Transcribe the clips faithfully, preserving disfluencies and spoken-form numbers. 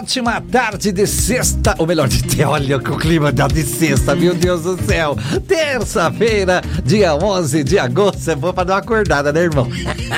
ótima tarde de sexta, ou melhor, de olha que o clima dá de sexta, meu Deus do céu. Terça-feira, dia onze de agosto, é bom pra dar uma acordada, né, irmão?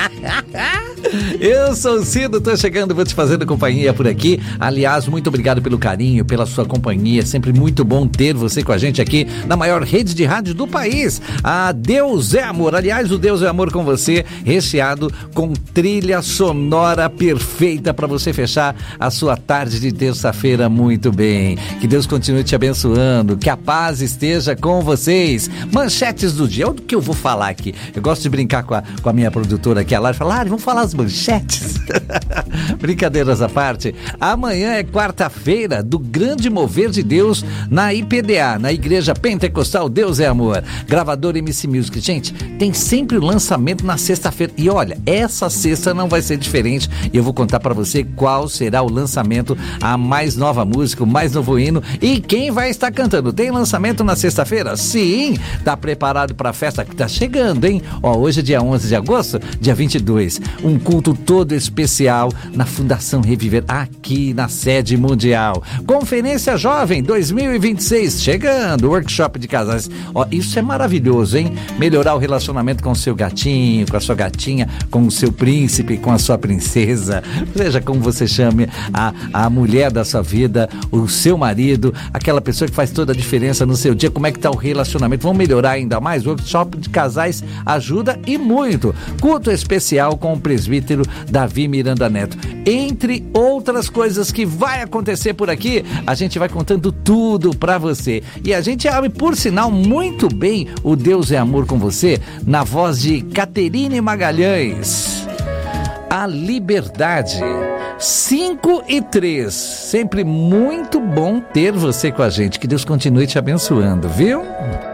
Eu sou o Cido, tô chegando, vou te fazendo companhia por aqui. Aliás, muito obrigado pelo carinho, pela sua companhia. Sempre muito bom ter você com a gente aqui na maior rede de rádio do país, a Deus é Amor. Aliás, o Deus é Amor com você, recheado com trilha sonora perfeita para você fechar a sua tarde de terça-feira muito bem. Que Deus continue te abençoando, que a paz esteja com vocês. Manchetes do dia, o que eu vou falar aqui? Eu gosto de brincar com a, com a minha produtora aqui, a Lari, falar, Lari, vamos falar as manchetes. Brincadeiras à parte, amanhã é quarta-feira do grande mover de Deus na I P D A, na Igreja Pentecostal Deus é Amor. Gravador M C Music. Gente, tem sempre o lançamento na sexta-feira. E olha, essa sexta não vai ser diferente. E eu vou contar pra você qual será o lançamento, a mais nova música, o mais novo hino e quem vai estar cantando. Tem lançamento na sexta-feira? Sim! Tá preparado pra festa que tá chegando, hein? Ó, hoje é dia onze de agosto, dia vinte e dois. Um culto todo especial na Fundação Reviver, aqui na sede mundial. Conferência Jovem dois mil e vinte e seis, chegando. Workshop de casais. Ó, isso é maravilhoso, hein? Melhorar o relacionamento com o seu gatinho, com a sua gatinha, com o seu príncipe, com a sua princesa. Seja como você chame a, a mulher da sua vida, o seu marido, aquela pessoa que faz toda a diferença no seu dia. Como é que tá o relacionamento? Vamos melhorar ainda mais? Workshop de casais ajuda e muito. Culto especial com o presbítero Davi Miranda Neto. Entre outras coisas que vai acontecer por aqui, a gente vai contando tudo pra você. E a gente abre, por sinal, muito bem o Deus é Amor com você, na voz de Caterine Magalhães. A Liberdade. cinco e três. Sempre muito bom ter você com a gente. Que Deus continue te abençoando, viu?